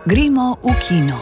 Gremo v kino.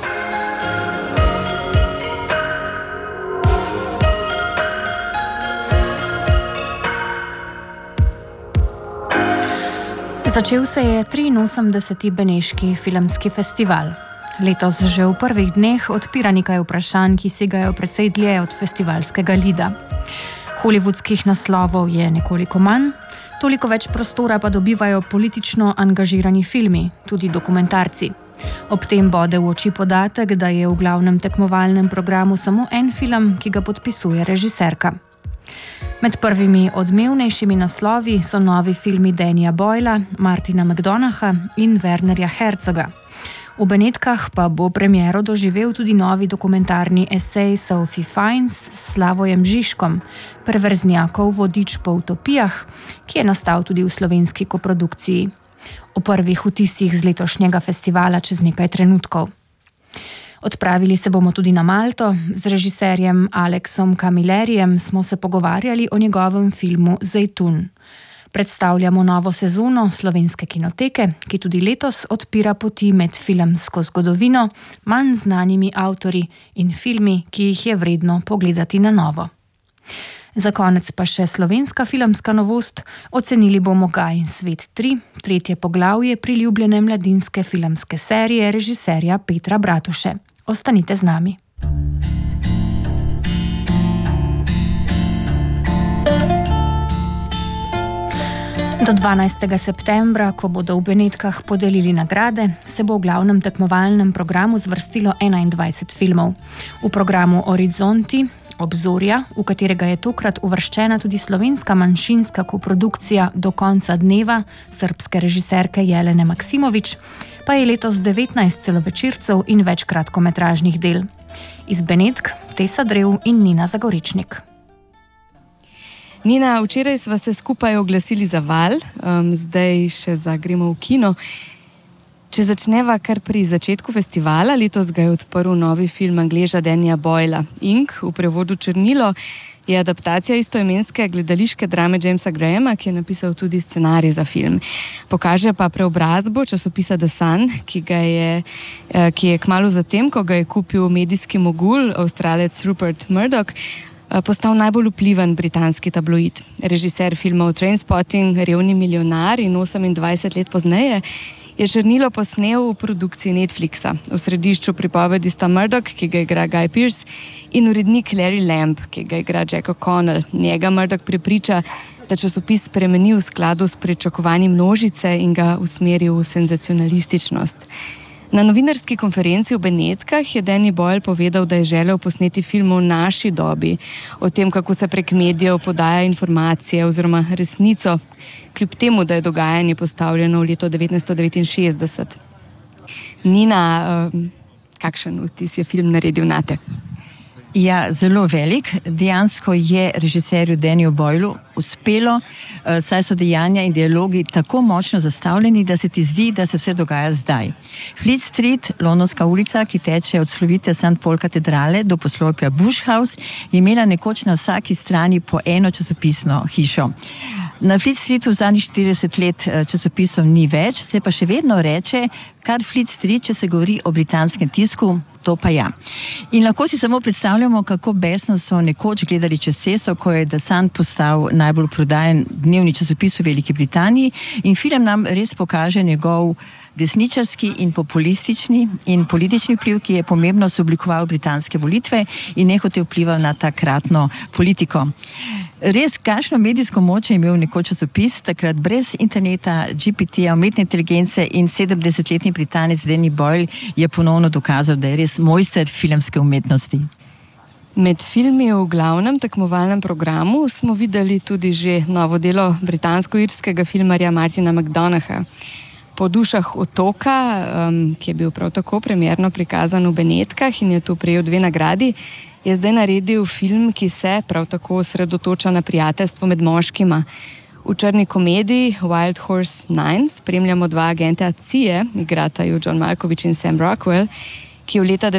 Začel se je 83. Beneški filmski festival. Letos že v prvih dneh odpira nekaj vprašanj, ki segajo precej dlje od festivalskega lida. Hollywoodskih naslovov je nekoliko manj, toliko več prostora pa dobivajo politično angažirani filmi, tudi dokumentarci. Ob tem bode v oči podatek, da je v glavnem tekmovalnem programu samo en film, ki ga podpisuje režiserka. Med prvimi odmevnejšimi naslovi so novi filmi Dannyja Boyla, Martina McDonaugha in Wernerja Herzoga. V Benetkah pa bo premiero doživel tudi novi dokumentarni esej Sophie Fiennes s Slavojem Žižkom, Perverznjakov vodič po utopijah, ki je nastal tudi v slovenski koprodukciji. O prvih vtisih z letošnjega festivala čez nekaj trenutkov. Odpravili se bomo tudi na Malto. Z režiserjem Aleksom Camillerijem smo se pogovarjali o njegovem filmu Zejtun. Predstavljamo novo sezono slovenske kinoteke, ki tudi letos odpira poti med filmsko zgodovino, manj znanimi avtorji in filmi, ki jih je vredno pogledati na novo. Za konec pa še slovenska filmska novost. Ocenili bomo Gajin svet 3, tretje poglavje priljubljene mladinske filmske serije režiserja Petra Bratuše. Ostanite z nami. Do 12. septembra, ko bodo v Benetkah podelili nagrade, se bo v glavnem tekmovalnem programu zvrstilo 21 filmov. V programu Horizonti, Obzorja, v katerega je tokrat uvrščena tudi slovenska manjšinska koprodukcija Do konca dneva srbske režiserke Jelene Maksimović, pa je letos 19 celovečercev in več kratkometražnih del. Iz Benetk Tesa Drev in Nina Zagoričnik. Nina, včeraj sva se skupaj oglasili za Val, zdaj še za Gremo v kino. Če začneva kar pri začetku festivala, letos ga je odprl novi film Angleža Dannyja Boyla. Ink, v prevodu Črnilo, je adaptacija istoimenske gledališke drame Jamesa Grahama, ki je napisal tudi scenarij za film. Pokaže pa preobrazbo časopisa The Sun, ki je kmalu zatem, ko ga je kupil medijski mogul, Avstralec Rupert Murdoch, postal najbolj vplivan britanski tabloid. Režiser filmov Trainspotting, Revni milijonar in 28 let pozneje je Črnilo posnel v produkciji Netflixa. V središču pripovedi sta Murdoch, ki ga igra Guy Pearce, in urednik Larry Lamb, ki ga igra Jack O'Connell. Njega Murdoch prepriča, da časopis spremeni v skladu s pričakovanji množice in ga usmeri v senzacionalističnost. Na novinarski konferenci v Benetkah je Danny Boyle povedal, da je želel posneti film v naši dobi, o tem, kako se prek medijev podaja informacije oziroma resnico, kljub temu, da je dogajanje postavljeno v leto 1969. Nina, kakšen vtis je film naredil nate? Ja, zelo velik. Dejansko je režiserju Dannyju Boylu uspelo, saj so dejanja in dialogi tako močno zastavljeni, da se ti zdi, da se vse dogaja zdaj. Fleet Street, londonska ulica, ki teče od slovite St. Paul katedrale do poslopja Bush House, je imela nekoč na vsaki strani po eno časopisno hišo. Na Fleet Streetu v zadnjih 40 let časopisov ni več, se pa še vedno reče kar Fleet Street, če se govori o britanskem tisku, to pa ja. In lahko si samo predstavljamo, kako besno so nekoč gledali čez cesto, ko je The Sun postal najbolj prodajen dnevni časopis v Veliki Britaniji, in film nam res pokaže njegov desničarski in populistični in politični vpliv, ki je pomembno sooblikoval britanske volitve in nehote vplival na takratno politiko. Res, kakšno medijsko moč je imel nekoč časopis, takrat brez interneta, GPT-ja, umetne inteligence, in 70-letni Britanec Danny Boyle je ponovno dokazal, da je res mojster filmske umetnosti. Med filmi v glavnem tekmovalnem programu smo videli tudi že novo delo britansko-irskega filmarja Martina McDonaugha. Po dušah otoka, ki je bil prav tako premierno prikazan v Benetkah in je tu prejel 2 nagradi, je zdaj naredil film, ki se prav tako osredotoča na prijateljstvo med moškima. V črni komediji Wild Horse 9 spremljamo 2 agenta CIA, igrata ju John Malkovich in Sam Rockwell, ki v leta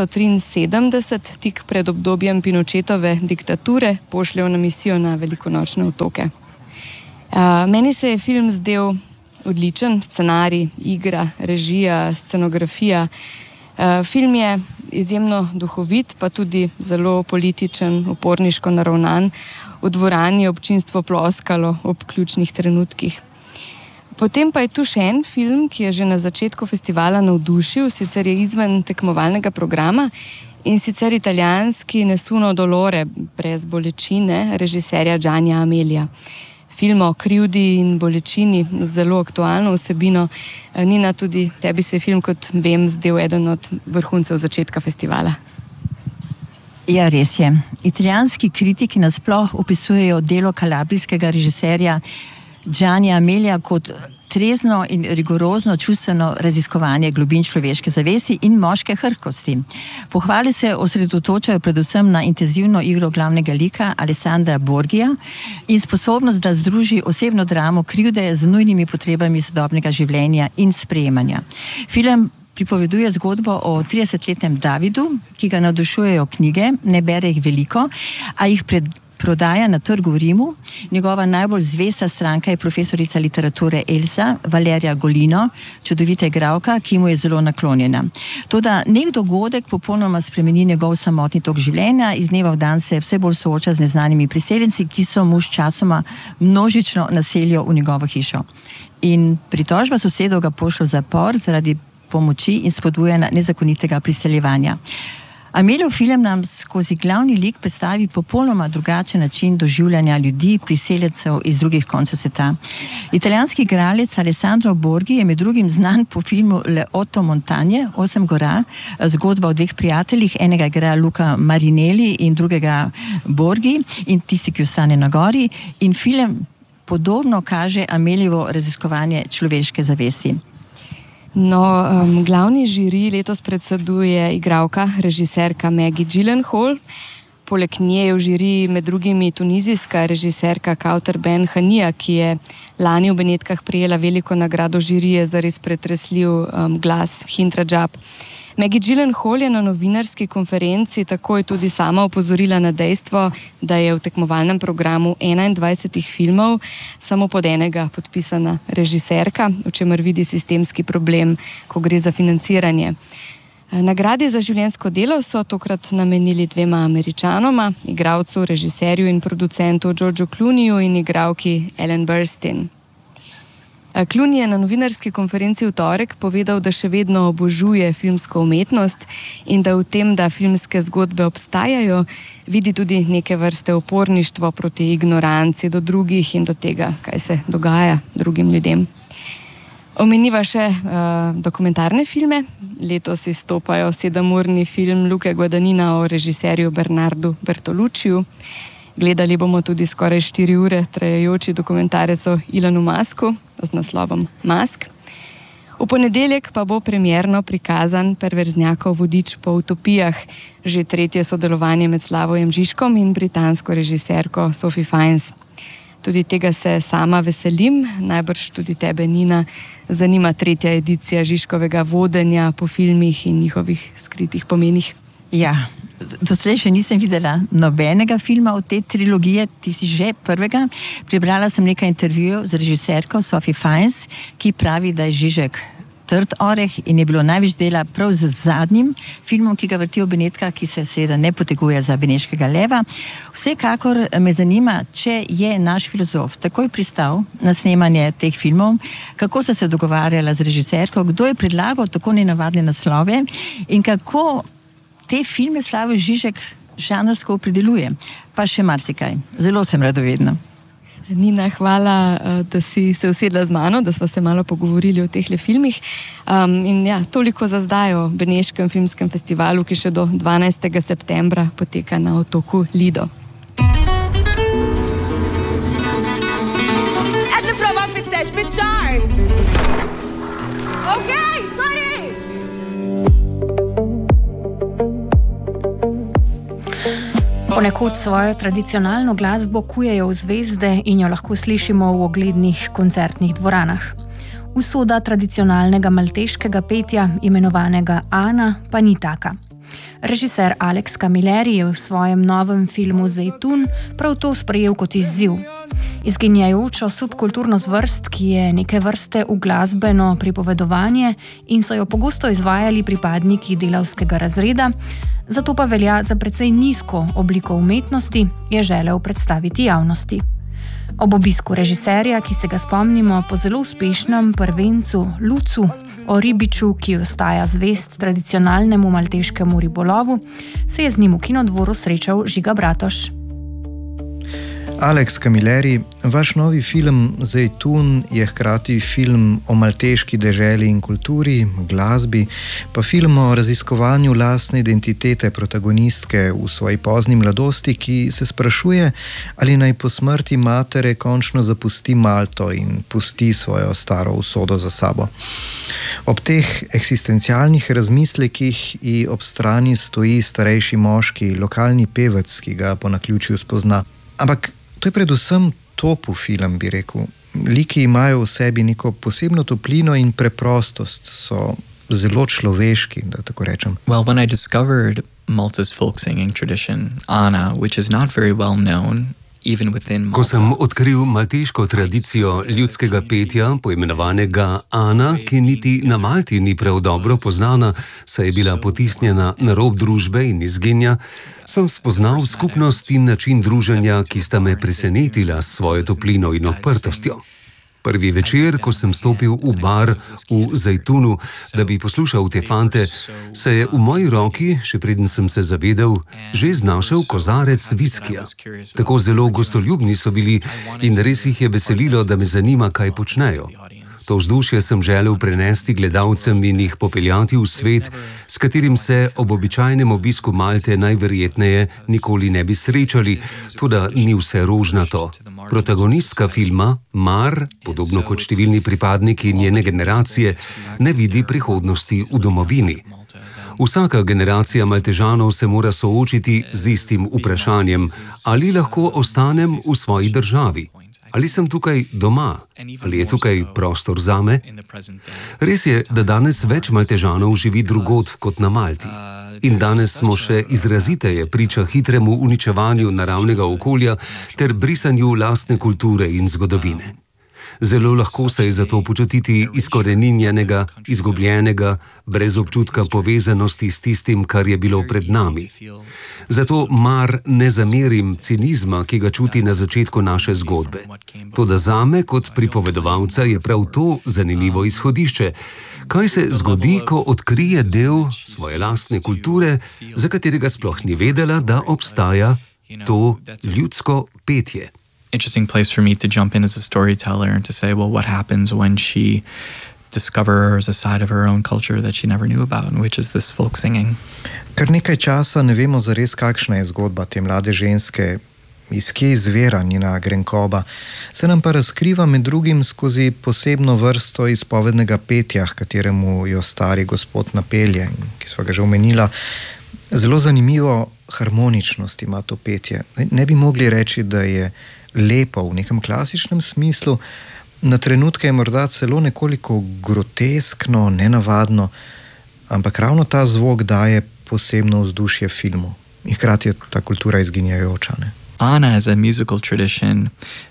1973, tik pred obdobjem Pinochetove diktature, pošljejo na misijo na velikonočne otoke. Meni se je film zdel odličen, scenarij, igra, režija, scenografija. Film je izjemno duhovit, pa tudi zelo političen, uporniško naravnan. V dvorani je občinstvo ploskalo ob ključnih trenutkih. Potem pa je tu še en film, ki je že na začetku festivala navdušil, sicer je izven tekmovalnega programa, in sicer italijanski Nessuno dolore, brez bolečine, režiserja Giannia Amelija. Film o krivdi in bolečini, zelo aktualno vsebino. Nina, tudi tebi se je film, kot vem, zdel eden od vrhuncev začetka festivala. Ja, res je. Italijanski kritiki nasploh opisujejo delo kalabrijskega režiserja Giannia Amelija kot trezno in rigorozno čustveno raziskovanje globin človeške zavesti in moške hrkosti. Pohvale se osredotočajo predvsem na intenzivno igro glavnega lika Alessandra Borghija in sposobnost, da združi osebno dramo krivde z nujnimi potrebami sodobnega življenja in sprejemanja. Film pripoveduje zgodbo o 30-letnem Davidu, ki ga navdušujejo knjige, ne bere jih veliko, a jih prodaja na trgu v Rimu. Njegova najbolj zvesta stranka je profesorica literature Elsa, Valeria Golino, čudovita igralka, ki mu je zelo naklonjena. Toda nek dogodek popolnoma spremeni njegov samotni tok življenja, iz dneva v dan se vse bolj sooča z neznanimi priseljenci, ki so mu sčasoma množično naselijo v njegovo hišo. In pritožba sosedov ga pošlje v zapor zaradi pomoči in spodbujanja nezakonitega priseljevanja. Amelijev film nam skozi glavni lik predstavi popolnoma drugačen način doživljanja ljudi, priseljencev iz drugih koncev sveta. Italijanski igralec Alessandro Borghi je med drugim znan po filmu Le Otto Montagne, 8 gora, zgodba o dveh prijateljih, enega igra Luca Marinelli in drugega Borghi in tisti, ki ostane na gori, in film podobno kaže Amelijevo raziskovanje človeške zavesti. No, glavni žiri letos predseduje igralka, režiserka Maggie Gyllenhaal. Poleg nje je v žiriji med drugimi tunizijska režiserka Kauter Ben Hania, ki je lani v Benetkah prejela veliko nagrado žirije za res pretresljiv glas Hind Rajab. Maggie Gyllenhaal je na novinarski konferenci takoj tudi sama opozorila na dejstvo, da je v tekmovalnem programu 21 filmov samo pod enega podpisana režiserka, v čemer vidi sistemski problem, ko gre za financiranje. Nagradi za življenjsko delo so tokrat namenili 2 Američanoma, igralcu, režiserju in producentu Georgeu Clooneyju in igralki Ellen Burstyn. Clooney je na novinarski konferenci v torek povedal, da še vedno obožuje filmsko umetnost in da v tem, da filmske zgodbe obstajajo, vidi tudi neke vrste uporništvo proti ignoranci do drugih in do tega, kaj se dogaja drugim ljudem. Omeniva še dokumentarne filme. Letos izstopajo 7-urni film Luke Guadagnina o režiserju Bernardu Bertolucciju. Gledali bomo tudi skoraj 4 ure trajajoči dokumentarec o Elonu Musku z naslovom Musk. V ponedeljek pa bo premierno prikazan Perverznjakov vodič po utopijah, že 3. sodelovanje med Slavojem Žižkom in britansko režiserko Sophie Fiennes. Tudi tega se sama veselim, najbrž tudi tebe, Nina, zanima 3. edicija Žižkovega vodenja po filmih in njihovih skritih pomenih. Ja, doslej še nisem videla nobenega filma od te trilogije, ti si že prvega. Prebrala sem nekaj intervjujev z režiserko Sophie Fiennes, ki pravi, da je Žižek trd oreh in je bilo največ dela prav z zadnjim filmom, ki ga vrti v Benetkah, ki se seveda ne poteguje za beneškega leva. Vsekakor me zanima, če je naš filozof takoj pristal na snemanje teh filmov, kako sta se dogovarjala z režiserko, kdo je predlagal tako nenavadne naslove in kako te filme Slavoj Žižek žanrsko opredeljuje. Pa še marsikaj. Zelo sem radovedna. Nina, hvala, da si se usedla z mano, da sva se malo pogovorili o tehle filmih. In ja, toliko za zdaj o Beneškem filmskem festivalu, ki še do 12. septembra poteka na otoku Lido. Ponekod svojo tradicionalno glasbo kujejo v zvezde in jo lahko slišimo v uglednih koncertnih dvoranah. Usoda tradicionalnega malteškega petja, imenovanega Ana, pa ni taka. Režiser Alex Camilleri je v svojem novem filmu Zejtun prav to sprejel kot izziv. izginjajočo subkulturno zvrst, ki je neke vrste uglasbeno pripovedovanje in so jo pogosto izvajali pripadniki delavskega razreda, zato pa velja za precej nizko obliko umetnosti, je želel predstaviti javnosti. Ob obisku režiserja, ki se ga spomnimo po zelo uspešnem prvencu Lucu, o ribiču, ki ostaja zvest tradicionalnemu malteškemu ribolovu, se je z njim v Kinodvoru srečal Žiga Bratoš. Alex Camilleri, vaš novi film Zejtun je hkrati film o malteški deželi in kulturi, glasbi, pa film o raziskovanju lastne identitete protagonistke v svoji pozni mladosti, ki se sprašuje, ali naj po smrti matere končno zapusti Malto in pusti svojo staro usodo za sabo. Ob teh eksistencialnih razmislekih ji ob strani stoji starejši moški, lokalni pevec, ki ga po naključju spozna. Ampak to je predvsem topu film, bi rekel. Liki imajo v sebi neko posebno toplino in preprostost, so zelo človeški, da tako rečem. Well, when I discovered Malta's folk singing tradition, Ana, which is not very well known, even within Malta. Ko sem odkril malteško tradicijo ljudskega petja, poimenovanega Ana, ki niti na Malti ni prav dobro poznana, saj je bila potisnjena na rob družbe in izginja, sem spoznal skupnost in način druženja, ki sta me presenetila s svojo toplino in odprtostjo. Prvi večer, ko sem stopil v bar v Zejtunu, da bi poslušal te fante, se je v moji roki, še preden sem se zavedel, že znašel kozarec viskija. Tako zelo gostoljubni so bili in res jih je veselilo, da me zanima, kaj počnejo. To vzdušje sem želel prenesti gledalcem in jih popeljati v svet, s katerim se ob običajnem obisku Malte najverjetneje nikoli ne bi srečali, toda ni vse rožnato. Protagonistka filma, Mar, podobno kot številni pripadniki njene generacije, ne vidi prihodnosti v domovini. Vsaka generacija Maltežanov se mora soočiti z istim vprašanjem, ali lahko ostanem v svoji državi. Ali sem tukaj doma? Ali je tukaj prostor zame? Res je, da danes več Maltežanov živi drugod kot na Malti. In danes smo še izraziteje priča hitremu uničevanju naravnega okolja ter brisanju lastne kulture in zgodovine. Zelo lahko se je zato počutiti izkoreninjenega, izgubljenega, brez občutka povezanosti s tistim, kar je bilo pred nami. Zato Mar ne zamerim cinizma, ki ga čuti na začetku naše zgodbe. Toda zame kot pripovedovalca je prav to zanimivo izhodišče. Kaj se zgodi, ko odkrije del svoje lastne kulture, za katerega sploh ni vedela, da obstaja to ljudsko petje? Interesting place for me to jump in as a storyteller and to say, well, what happens when she discovers a side of her own culture that she never knew about, which is this folk singing. Kar nekaj časa ne vemo zares, kakšna je zgodba te mlade ženske, iz kje izvira njena grenkoba, se nam pa razkriva med drugim skozi posebno vrsto izpovednega petja, kateremu jo stari gospod napelje, ki sva ga že omenila. Zelo zanimivo harmoničnost ima to petje. Ne bi mogli reči, da je lepo v nekem klasičnem smislu, na trenutke je morda celo nekoliko groteskno, nenavadno, ampak ravno ta zvok daje posebno vzdušje filmu. In hkrati je ta kultura izginjajoča. Ana as a musical tradition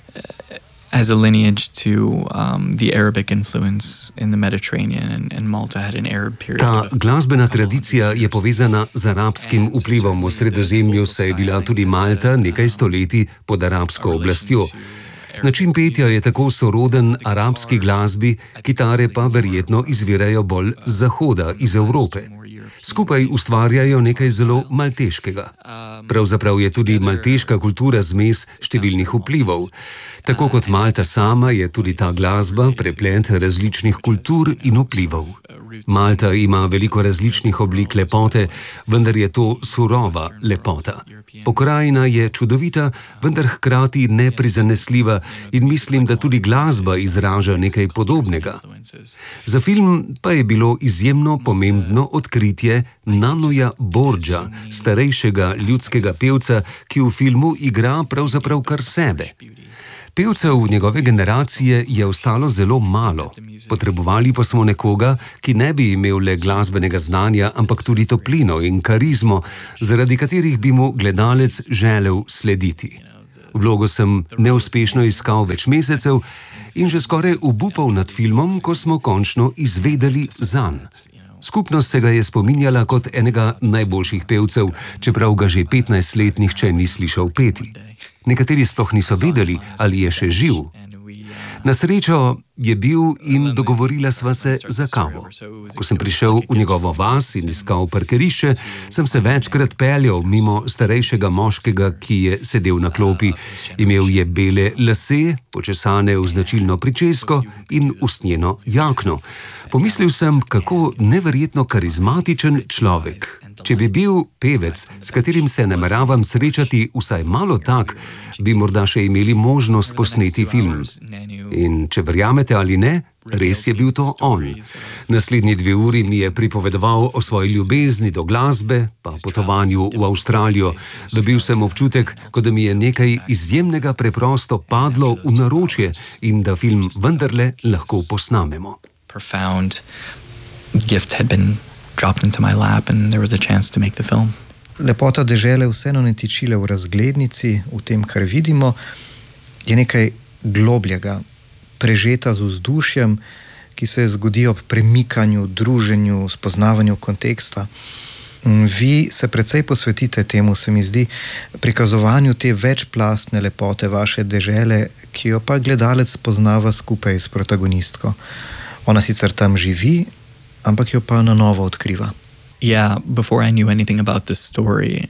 has a lineage to the Arabic influence in the Mediterranean, and Malta had an Arab period. Ta glasbena tradicija je povezana z arabskim vplivom v Sredozemlju, saj je bila tudi Malta nekaj stoletij pod arabsko oblastjo. Način petja je tako soroden arabski glasbi, kitare pa verjetno izvirajo bolj z zahoda, iz Evrope. Skupaj ustvarjajo nekaj zelo malteškega. Pravzaprav je tudi malteška kultura zmes številnih vplivov. Tako kot Malta sama je tudi ta glasba preplet različnih kultur in vplivov. Malta ima veliko različnih oblik lepote, vendar je to surova lepota. Pokrajina je čudovita, vendar hkrati neprizanesljiva in mislim, da tudi glasba izraža nekaj podobnega. Za film pa je bilo izjemno pomembno odkritje Nanoja Borgia, starejšega ljudskega pevca, ki v filmu igra pravzaprav kar sebe. Pevcev njegove generacije je ostalo zelo malo. Potrebovali pa smo nekoga, ki ne bi imel le glasbenega znanja, ampak tudi toplino in karizmo, zaradi katerih bi mu gledalec želel slediti. Vlogo sem neuspešno iskal več mesecev in že skoraj obupal nad filmom, ko smo končno izvedeli zanj. Skupnost se ga je spominjala kot enega najboljših pevcev, čeprav ga že 15 let nihče ni slišal peti. Nekateri sploh niso vedeli, ali je še živ. Na srečo je bil in dogovorila sva se za kavo. Ko sem prišel v njegovo vas in iskal parkirišče, sem se večkrat peljal mimo starejšega moškega, ki je sedel na klopi. Imel je bele lase, počesane v značilno pričesko in usnjeno jakno. Pomislil sem, kako neverjetno karizmatičen človek. Če bi bil pevec, s katerim se nameravam srečati vsaj malo tak, bi morda še imeli možnost posneti film. In če verjamete ali ne, res je bil to on. Naslednji 2 uri mi je pripovedoval o svoji ljubezni do glasbe, pa potovanju v Avstralijo. Dobil sem občutek, kot da mi je nekaj izjemnega preprosto padlo v naročje in da film vendarle lahko posnamemo. Profound gift had been dropped into my lap and there was a chance to make the film. Lepota dežele vseeno ne tiči le v razglednici, v tem, kar vidimo, je nekaj globljega, prežeta z vzdušjem, ki se zgodi ob premikanju, druženju, spoznavanju konteksta. Vi se precej posvetite temu, se mi zdi, prikazovanju te večplastne lepote vaše dežele, ki jo pa gledalec spoznava skupaj s protagonistko. Ona sicer tam živi, ampak jo pa na novo odkriva. Yeah, before I knew anything about this story,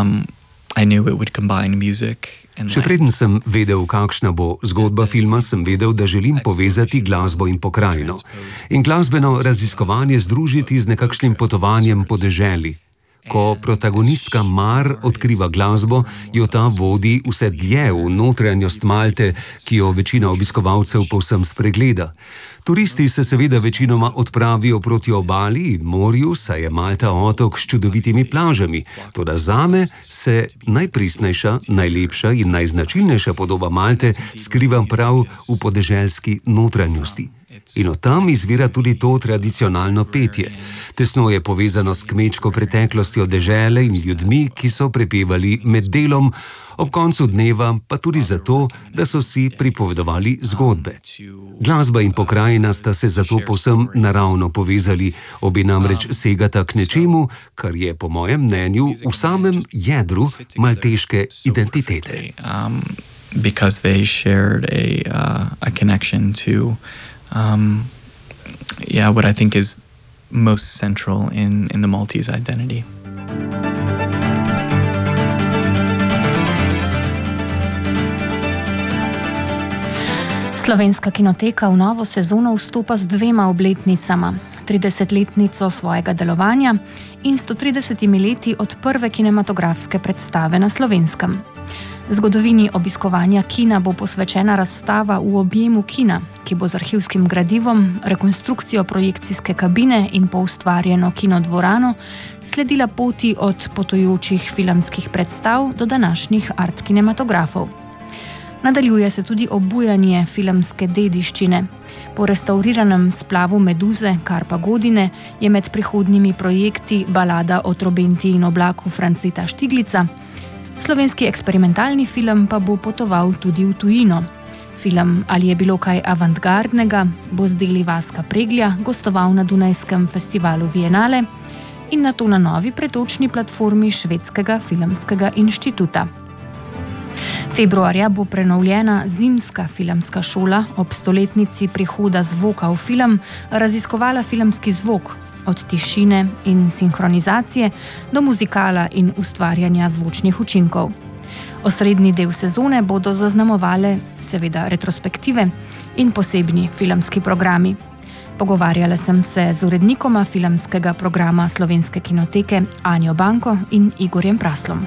I knew it would combine music and Še preden sem vedel, kakšna bo zgodba filma, sem vedel, da želim povezati glasbo in pokrajino. In glasbeno raziskovanje združiti z nekakšnim potovanjem po deželi. Ko protagonistka Mar odkriva glasbo, jo ta vodi vse dlje v notranjost Malte, ki jo večina obiskovalcev povsem spregleda. Turisti se seveda večinoma odpravijo proti obali in morju, saj je Malta otok s čudovitimi plažami. Toda zame se najpristnejša, najlepša in najznačilnejša podoba Malte skriva prav v podeželski notranjosti. In od tam izvira tudi to tradicionalno petje. Tesno je povezano s kmečko preteklostjo dežele in ljudmi, ki so prepevali med delom, ob koncu dneva pa tudi zato, da so si pripovedovali zgodbe. Glasba in pokrajina sta se zato povsem naravno povezali, obe namreč segata k nečemu, kar je po mojem mnenju v samem jedru malteške identitete. Because they shared a connection to what I think is most central in the Maltese identity. Slovenska kinoteka v novo sezono vstopa z 2 obletnicama. 30-letnico svojega delovanja in 130 leti od prve kinematografske predstave na Slovenskem. Zgodovini obiskovanja kina bo posvečena razstava V objemu kina, ki bo z arhivskim gradivom, rekonstrukcijo projekcijske kabine in poustvarjeno kinodvorano sledila poti od potujočih filmskih predstav do današnjih art kinematografov. Nadaljuje se tudi obujanje filmske dediščine. Po restauriranem splavu Meduze, Karpa Godine, je med prihodnjimi projekti balada o trobenti in oblaku Franceta Štiglica. Slovenski eksperimentalni film pa bo potoval tudi v tujino. Film Ali je bilo kaj avantgardnega bo z deli Vaska Preglja gostoval na Dunajskem festivalu Bienale in nato na novi pretočni platformi Švedskega filmskega inštituta. Februarja bo prenovljena Zimska filmska šola ob stoletnici prihoda zvoka v film raziskovala filmski zvok, od tišine in sinhronizacije do muzikala in ustvarjanja zvočnih učinkov. Osrednji del sezone bodo zaznamovale seveda retrospektive in posebni filmski programi. Pogovarjala sem se z urednikoma filmskega programa Slovenske kinoteke Anjo Banko in Igorjem Praslom.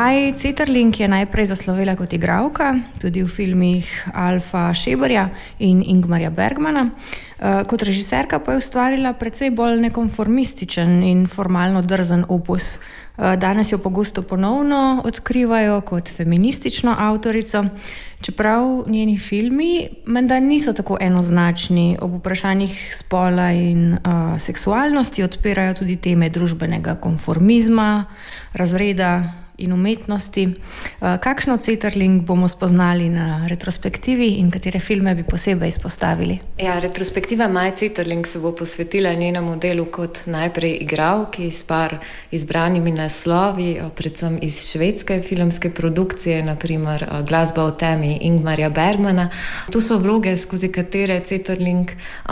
Maj Ceterling je najprej zaslovela kot igralka, tudi v filmih Alfa Scheberja in Ingmarja Bergmana. Kot režiserka pa je ustvarila precej bolj nekonformističen in formalno drzen opus. Danes jo pogosto ponovno odkrivajo kot feministično avtorico, čeprav njeni filmi menda niso tako enoznačni. Ob vprašanjih spola in seksualnosti odpirajo tudi teme družbenega konformizma, razreda in umetnosti. Kakšno Ceterling bomo spoznali na retrospektivi in katere filme bi posebej izpostavili? Ja, retrospektiva Maje Ceterling se bo posvetila njenemu delu kot najprej igralki s par izbranimi naslovi, predvsem iz švedske filmske produkcije, naprimer Glasba o temi Ingmarja Bergmana. Tu so vloge, skozi katere Ceterling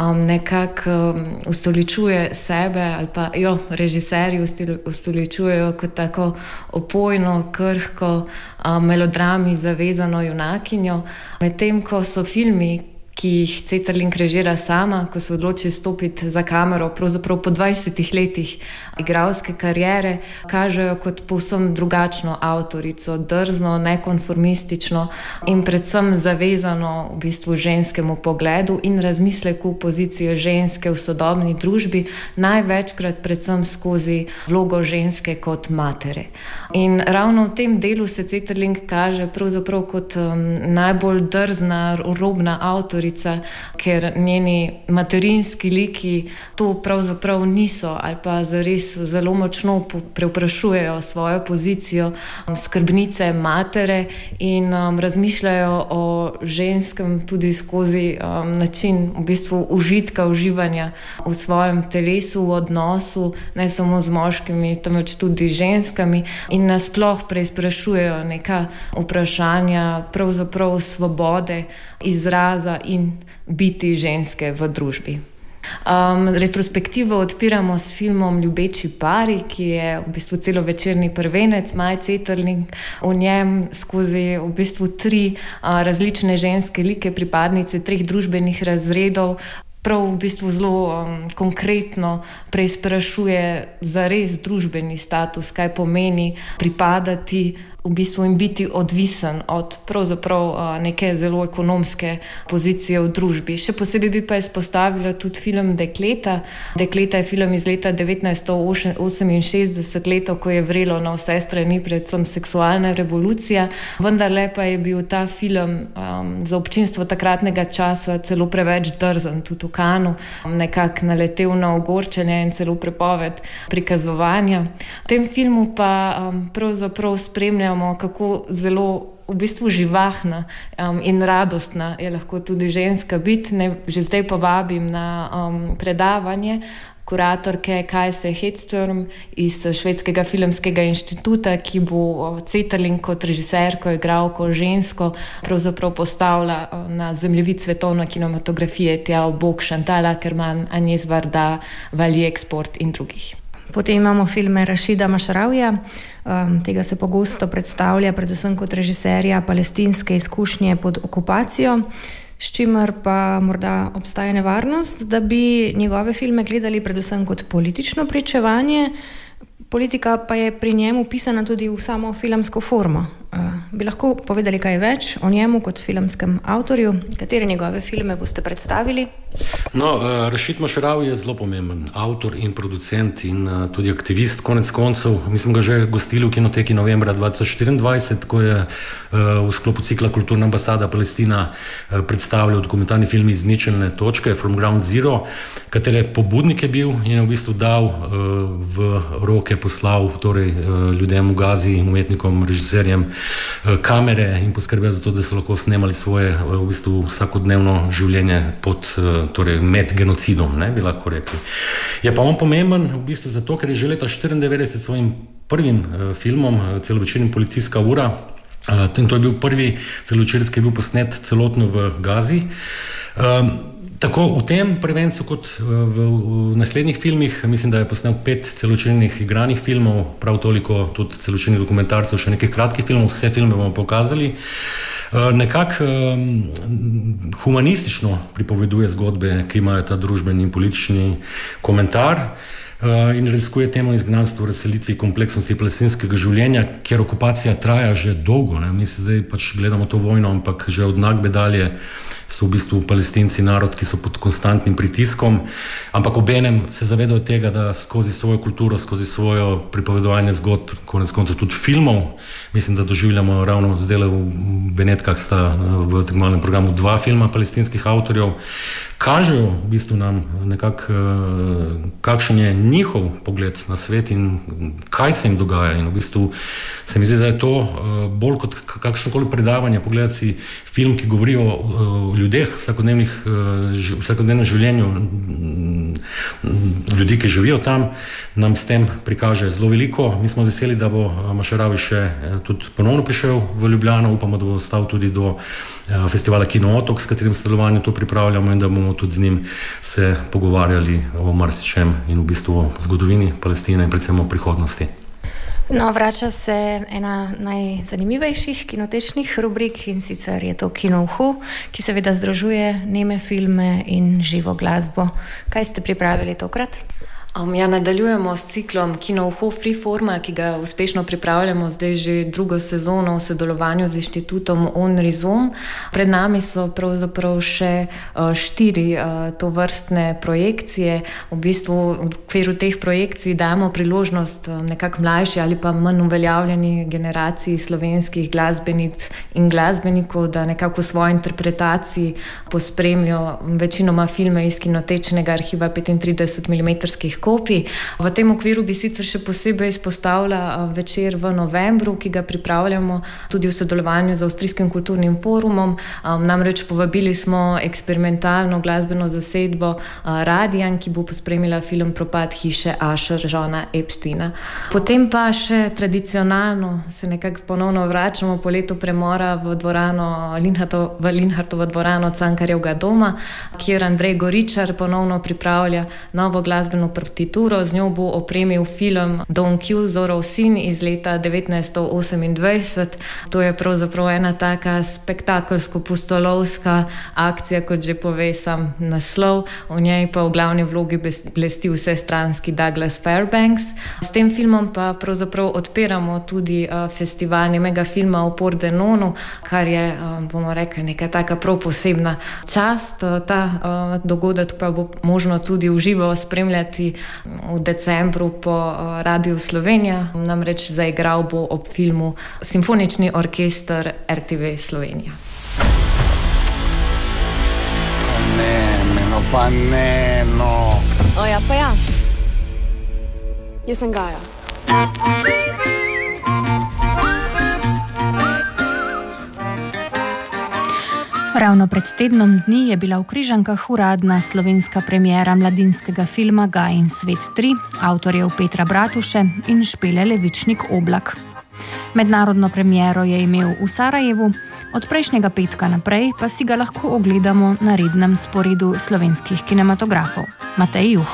nekako ustoličuje sebe ali pa jo režiserji ustoličujejo kot tako opojno, krhko, melodrami zavezano junakinjo, medtem ko so filmi, ki jih Ceterling režira sama, ko se odloči stopiti za kamero, pravzaprav po 20 letih igralske kariere, kažejo kot povsem drugačno avtorico, drzno, nekonformistično in predvsem zavezano v bistvu ženskemu pogledu in razmisleku pozicije ženske v sodobni družbi, največkrat predvsem skozi vlogo ženske kot matere. In ravno v tem delu se Ceterling kaže pravzaprav kot najbolj drzna, robna avtorica, ker njeni materinski liki to pravzaprav niso ali pa zares zelo močno prevprašujejo svojo pozicijo skrbnice matere in razmišljajo o ženskem tudi skozi način v bistvu užitka, uživanja v svojem telesu, v odnosu, ne samo z moškimi, temveč tudi ženskami in nasploh preizprašujejo neka vprašanja pravzaprav svobode, izraza in biti ženske v družbi. Retrospektivo odpiramo s filmom Ljubeči pari, ki je v bistvu celovečerni prvenec Maje Ceterling. V njem skozi v bistvu 3 različne ženske like, pripadnice 3 družbenih razredov, prav v bistvu zelo konkretno preizprašuje zares družbeni status, kaj pomeni pripadati v bistvu in biti odvisen od pravzaprav neke zelo ekonomske pozicije v družbi. Še posebej bi pa izpostavila tudi film Dekleta. Dekleta je film iz leta 1968, leto, ko je vrelo na vse strani predvsem seksualna revolucija, vendarle pa je bil ta film za občinstvo takratnega časa celo preveč drzen, tudi v Kanu, nekako naletel na ogorčenje in celo prepoved prikazovanja. V tem filmu pa pravzaprav spremljamo, kako zelo v bistvu živahna in radostna je lahko tudi ženska biti. Že zdaj pa vabim na predavanje kuratorke Kajse Hedström iz Švedskega filmskega inštituta, ki bo Ceterling kot režiserko, igralko, žensko pravzaprav postavila na zemljevid svetovne kinematografije, Tjao Bok, Chantal Akerman, Agnès Varda, Vali Export in drugih. Potem imamo filme Rašida Mašaravija. Tega se pogosto predstavlja predvsem kot režiserja palestinske izkušnje pod okupacijo, s čimer pa morda obstaja nevarnost, da bi njegove filme gledali predvsem kot politično pričevanje. Politika pa je pri njemu pisana tudi v samo filmsko formo. Bi lahko povedali kaj več o njemu kot filmskem avtorju? Katere njegove filme boste predstavili? Rašid Mašaravi je zelo pomemben avtor in producent in tudi aktivist, konec koncev. Mi smo ga že gostili v Kinoteki novembra 2024, ko je v sklopu cikla Kulturna ambasada Palestina predstavljal dokumentarni film Izničene točke, From Ground Zero, katere pobudnik je bil in je v bistvu dal v roke, poslal torej ljudem v Gazi in umetnikom, režiserjem kamere in poskrbel za to, da so lahko snemali svoje v bistvu vsakodnevno življenje torej med genocidom, bi lahko rekli. Je pa on pomemben v bistvu zato, ker je že leta 1994 svojim prvim filmom, celovečernim Policijska ura, in to je bil prvi celovečerski, ki je bil posnet celotno v Gazi. Tako v tem prvencu kot v naslednjih filmih, mislim, da je posnel 5 celovečernih igranih filmov, prav toliko tudi celovečernih dokumentarcev, še nekaj kratkih filmov, vse filme bomo pokazali. Nekako humanistično pripoveduje zgodbe, ki imajo ta družbeni in politični komentar. in raziskuje temo izgnanstva v razselitvi kompleksnosti palestinskega življenja, kjer okupacija traja že dolgo. Mi se zdaj pač gledamo to vojno, ampak že od Nakbe dalje so v bistvu Palestinci narod, ki so pod konstantnim pritiskom, ampak obenem se zavedajo tega, da skozi svojo kulturo, skozi svojo pripovedovanje zgodb, konec koncev tudi filmov, mislim, da doživljamo ravno zdaj v Benetkah sta v tekmovalnem programu 2 filma palestinskih avtorjev, kažejo v bistvu nam nekako, kakšen je njihov pogled na svet in kaj se jim dogaja. In v bistvu se mi zdi, da je to bolj kot kakšnokoli predavanje, pogledati si film, ki govori o ljudeh, vsakodnevnem življenju ljudi, ki živijo tam, nam s tem prikaže zelo veliko. Mi smo veseli, da bo Mašaravi še tudi ponovno prišel v Ljubljano, upamo, da bo ostal tudi do festivala Kino Otok, s katerim sodelovanju to pripravljamo, in da bomo tudi z njim se pogovarjali o marsičem in v bistvu o zgodovini Palestine in predvsem o prihodnosti. No, vrača se ena najzanimivejših kinotečnih rubrik, in sicer je to Kino Uhu, ki seveda združuje neme filme in živo glasbo. Kaj ste pripravili tokrat? Nadaljujemo s ciklom Kino Uhu Freeforma, ki ga uspešno pripravljamo zdaj že 2. sezono v sodelovanju z inštitutom On Rizom. Pred nami so pravzaprav še 4 tovrstne projekcije. V bistvu v okviru teh projekcij dajemo priložnost nekako mlajši ali pa manj uveljavljeni generaciji slovenskih glasbenic in glasbenikov, da nekako v svoji interpretaciji pospremijo večinoma filme iz kinotečnega arhiva 35 mm kopij. V tem okviru bi sicer še posebej izpostavila večer v novembru, ki ga pripravljamo tudi v sodelovanju z Avstrijskim kulturnim forumom. Namreč povabili smo eksperimentalno glasbeno zasedbo Radian, ki bo pospremila film Propad hiše Asher Johna Epsteina. Potem pa še tradicionalno se nekako ponovno vračamo po letu premora v Linhartovo dvorano Cankarjevga doma, kjer Andrej Goričar ponovno pripravlja novo glasbeno partituro. Z njo bo opremil film Don Q, Zorov sin iz leta 1928. To je pravzaprav ena taka spektakelsko-pustolovska akcija, kot že pove sam naslov. V njej pa v glavni vlogi blesti vsestranski Douglas Fairbanks. S tem filmom pa pravzaprav odpiramo tudi festival nemega filma v Pordenonu, kar je, bomo rekli, neka taka prav posebna čast. Ta dogodek pa bo možno tudi v živo spremljati v decembru po Radiu Slovenija. Namreč zaigral bo ob filmu Simfonični orkester RTV Slovenija. Pa ne, no. Ja, pa ja. Jaz sem Gaja. Ravno pred tednom dni je bila v Križankah uradna slovenska premiera mladinskega filma Gaj in svet 3, avtorjev Petra Bratuše in Špele Levičnik Oblak. Mednarodno premiero je imel v Sarajevu, od prejšnjega petka naprej pa si ga lahko ogledamo na rednem sporedu slovenskih kinematografov. Matej Juh.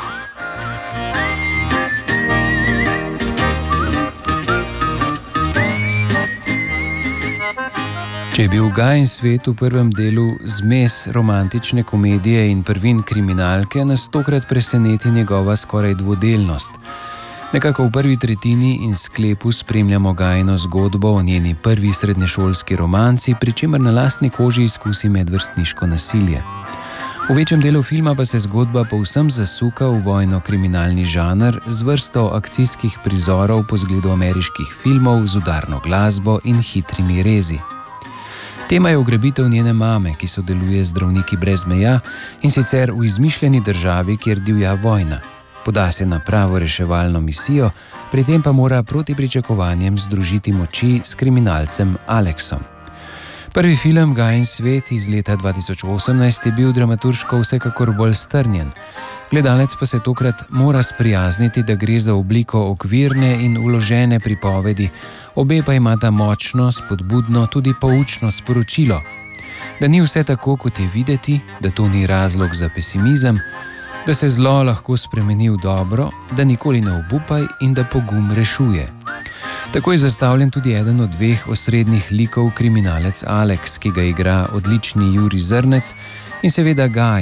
Če je bil Gaj in svet v prvem delu zmes romantične komedije in prvin kriminalke, nas tokrat preseneti njegova skoraj dvodelnost. Nekako v prvi tretjini in sklepu spremljamo Gajino zgodbo o njeni prvi srednješolski romanci, pri čemer na lastni koži izkusi medvrstniško nasilje. V večjem delu filma pa se zgodba povsem zasuka v vojno-kriminalni žanr z vrsto akcijskih prizorov po zgledu ameriških filmov z udarno glasbo in hitrimi rezi. Tema je ugrabitev njene mame, ki sodeluje z Zdravniki brez meja, in sicer v izmišljeni državi, kjer divja vojna. Poda se na pravo reševalno misijo, pri tem pa mora proti pričakovanjem združiti moči s kriminalcem Aleksom. Prvi film Gaj in svet iz leta 2018 je bil dramaturško vsekakor bolj strnjen. Gledalec pa se tokrat mora sprijazniti, da gre za obliko okvirne in vložene pripovedi, obe pa imata močno, spodbudno, tudi poučno sporočilo. Da ni vse tako, kot je videti, da to ni razlog za pesimizem, da se zlo lahko spremeni v dobro, da nikoli ne obupaj in da pogum rešuje. Tako je zastavljen tudi eden od dveh osrednjih likov, kriminalec Aleks, ki ga igra odlični Jurij Zrnec, in seveda Gaja,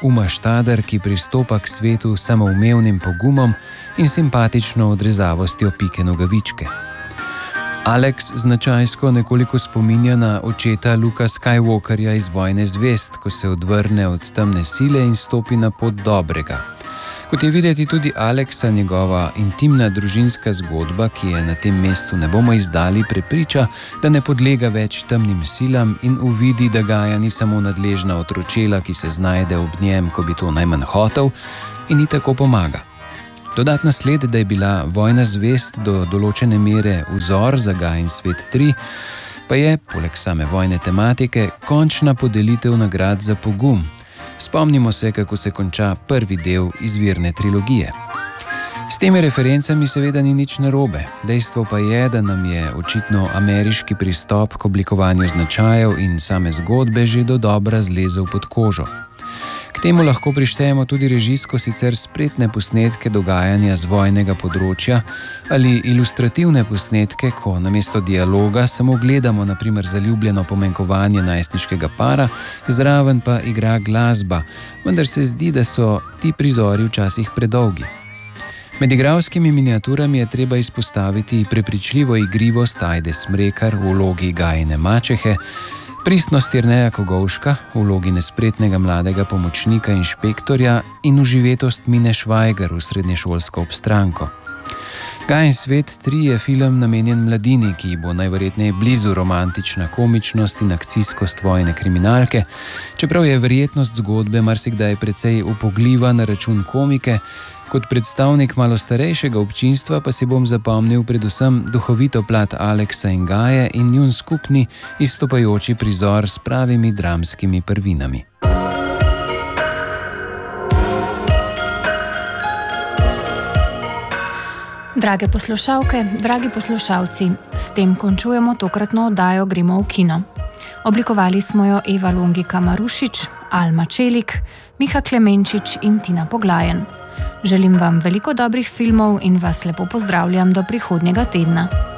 Uma Štader, ki pristopa k svetu s samoumevnim pogumom in simpatično odrezavostjo Pike Nogavičke. Alex značajsko nekoliko spominja na očeta Luka Skywalkerja iz Vojne zvezd, ko se odvrne od temne sile in stopi na pot dobrega. Kot je videti tudi Alexa, njegova intimna družinska zgodba, ki je na tem mestu ne bomo izdali, prepriča, da ne podlega več temnim silam in uvidi, da Gaja ni samo nadležna otročela, ki se znajde ob njem, ko bi to najmanj hotel, in ni tako pomaga. Dodatna sled, da je bila Vojna zvezd do določene mere vzor za Gajin svet 3, pa je, poleg same vojne tematike, končna podelitev nagrad za pogum. Spomnimo se, kako se konča prvi del izvirne trilogije. S temi referencami seveda ni nič narobe. Dejstvo pa je, da nam je očitno ameriški pristop k oblikovanju značajev in same zgodbe že dodobra zlezel pod kožo. K temu lahko prištejemo tudi režijsko sicer spretne posnetke dogajanja z vojnega področja ali ilustrativne posnetke, ko namesto dialoga samo gledamo na primer zaljubljeno pomenkovanje najstniškega para, zraven pa igra glasba, vendar se zdi, da so ti prizori včasih predolgi. Med igralskimi miniaturami je treba izpostaviti prepričljivo igrivost Ajde Smrekar v vlogi Gajine mačehe, pristnost Jerneja Kogovška v vlogi nespretnega mladega pomočnika inšpektorja in uživetost Mine Švajger v srednješolsko obstranko. Gajin svet 3 je film namenjen mladini, ki bo najverjetneje blizu romantična komičnost in akcijskost vojne kriminalke, čeprav je verjetnost zgodbe marsikdaj precej upogljiva na račun komike. Kot predstavnik malo starejšega občinstva pa si bom zapomnil predvsem duhovito plat Alexa in Gaje in njun skupni izstopajoči prizor s pravimi dramskimi prvinami. Drage poslušalke, dragi poslušalci, s tem končujemo tokratno oddajo Gremo v kino. Oblikovali smo jo Eva Longika Marušič, Alma Čelik, Miha Klemenčič in Tina Poglajen. Želim vam veliko dobrih filmov in vas lepo pozdravljam do prihodnjega tedna.